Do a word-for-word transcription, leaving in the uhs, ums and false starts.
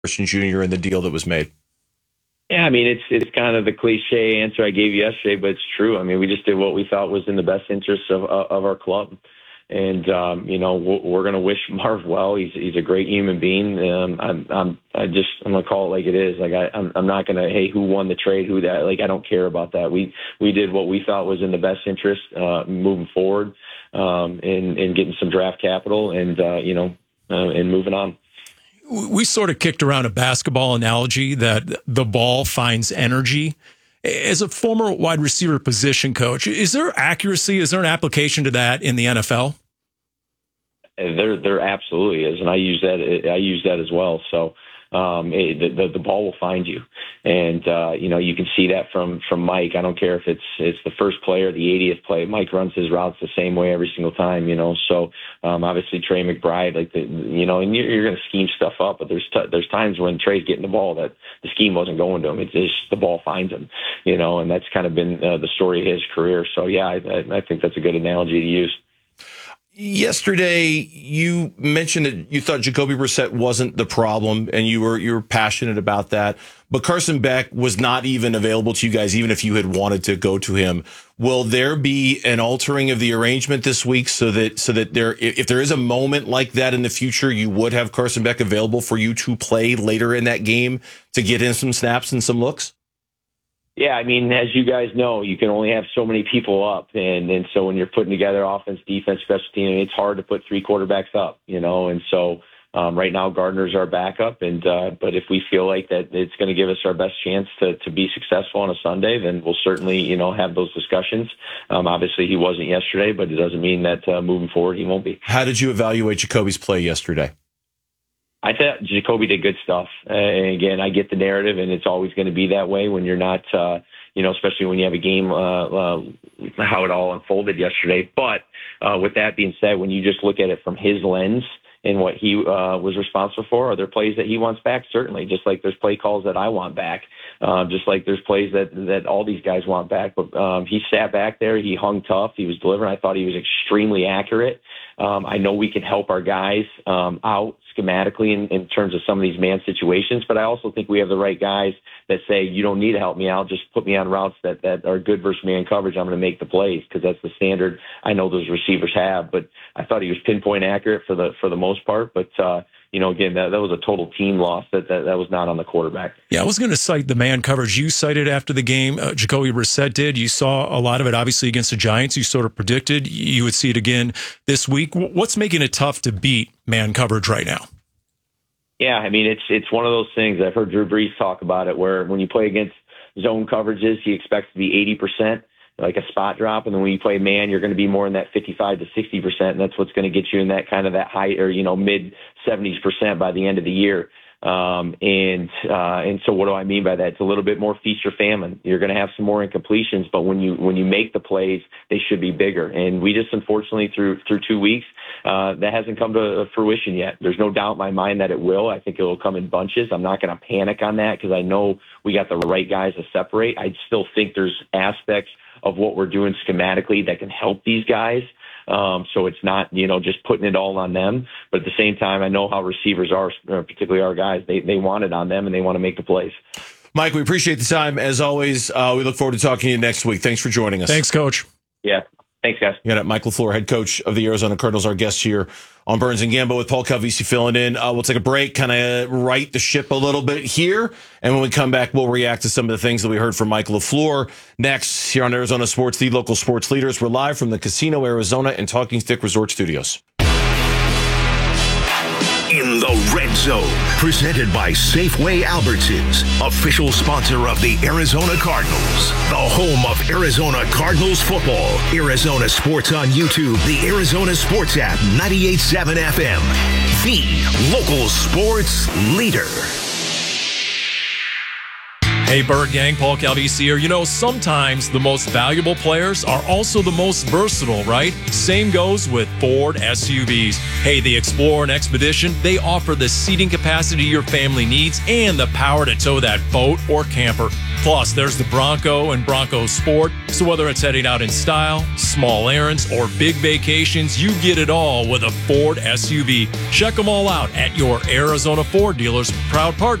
Christian Junior and the deal that was made? Yeah, I mean, it's it's kind of the cliche answer I gave you yesterday, but it's true. I mean, we just did what we thought was in the best interest of of our club. And, um, you know, we're going to wish Marv well. He's he's a great human being. Um, I'm, I'm, I just, I'm going to call it like it is. Like, I, I'm, I'm not going to, hey, who won the trade, who that, like, I don't care about that. We, we did what we thought was in the best interest, uh, moving forward, um, and, and getting some draft capital and, uh, you know, uh, and moving on. We sort of kicked around a basketball analogy that the ball finds energy. As a former wide receiver position coach, is there accuracy? Is there an application to that in the N F L? There, there absolutely is, and I use that. I use that as well. So, um, it, the, the ball will find you, and uh, you know you can see that from from Mike. I don't care if it's it's the first play or the eightieth play. Mike runs his routes the same way every single time. You know, so um, obviously Trey McBride, like the, you know, and you're, you're going to scheme stuff up, but there's t- there's times when Trey's getting the ball that the scheme wasn't going to him. It's just the ball finds him. You know, and that's kind of been uh, the story of his career. So yeah, I, I think that's a good analogy to use. Yesterday, you mentioned that you thought Jacoby Brissett wasn't the problem, and you were you were passionate about that. But Carson Beck was not even available to you guys, even if you had wanted to go to him. Will there be an altering of the arrangement this week so that so that there, if there is a moment like that in the future, you would have Carson Beck available for you to play later in that game to get in some snaps and some looks? Yeah, I mean, as you guys know, you can only have so many people up. And, and so when you're putting together offense, defense, special team, it's hard to put three quarterbacks up, you know. And so um, right now, Gardner's our backup. And uh, but if we feel like that it's going to give us our best chance to, to be successful on a Sunday, then we'll certainly, you know, have those discussions. Um, obviously, he wasn't yesterday, but it doesn't mean that uh, moving forward he won't be. How did you evaluate Jacoby's play yesterday? I thought Jacoby did good stuff. Uh, and again, I get the narrative, and it's always going to be that way when you're not, uh, you know, especially when you have a game, uh, uh, how it all unfolded yesterday. But uh, with that being said, when you just look at it from his lens and what he uh, was responsible for, are there plays that he wants back? Certainly, just like there's play calls that I want back, uh, just like there's plays that, that all these guys want back. But um, he sat back there. He hung tough. He was delivering. I thought he was extremely accurate. Um, I know we can help our guys um, out schematically in, in terms of some of these man situations, but I also think we have the right guys that say, you don't need to help me out, just put me on routes that, that are good versus man coverage. I'm going to make the plays because that's the standard I know those receivers have. But I thought he was pinpoint accurate for the for the most part. But, uh, you know, again, that, that was a total team loss. That, that that was not on the quarterback. Yeah, I was going to cite the man coverage you cited after the game. Uh, Jacoby Brissett did. You saw a lot of it, obviously, against the Giants. You sort of predicted you would see it again this week. What's making it tough to beat man coverage right now? Yeah, I mean, it's it's one of those things. I've heard Drew Brees talk about it, where when you play against zone coverages, he expects to be eighty percent, like a spot drop, and then when you play man, you're going to be more in that fifty-five to sixty percent, and that's what's going to get you in that kind of that high or you know mid seventies percent by the end of the year. Um, and uh, and so what do I mean by that? It's a little bit more feast or famine. You're going to have some more incompletions, but when you when you make the plays, they should be bigger. And we just unfortunately through through two weeks. Uh, that hasn't come to fruition yet. There's no doubt in my mind that it will. I think it will come in bunches. I'm not going to panic on that because I know we got the right guys to separate. I still think there's aspects of what we're doing schematically that can help these guys. Um, so it's not, you know, just putting it all on them. But at the same time, I know how receivers are, particularly our guys. They they want it on them and they want to make the plays. Mike, we appreciate the time. As always, uh, we look forward to talking to you next week. Thanks for joining us. Thanks, Coach. Yeah. Thanks, guys. You got Mike LaFleur, head coach of the Arizona Cardinals, our guest here on Burns and Gambo with Paul Calvisi filling in. Uh, we'll take a break, kind of right the ship a little bit here. And when we come back, we'll react to some of the things that we heard from Mike LaFleur. Next, here on Arizona Sports, the local sports leaders. We're live from the Casino Arizona and Talking Stick Resort Studios. In the Red Zone, presented by Safeway Albertsons, official sponsor of the Arizona Cardinals, the home of Arizona Cardinals football. Arizona Sports on YouTube, the Arizona Sports app, ninety-eight point seven F M, the local sports leader. Hey, Bird Gang, Paul Calvisi here. You know, sometimes the most valuable players are also the most versatile, right? Same goes with Ford S U Vs. Hey, the Explorer and Expedition, they offer the seating capacity your family needs and the power to tow that boat or camper. Plus, there's the Bronco and Bronco Sport. So whether it's heading out in style, small errands, or big vacations, you get it all with a Ford S U V. Check them all out at your Arizona Ford dealers, proud partner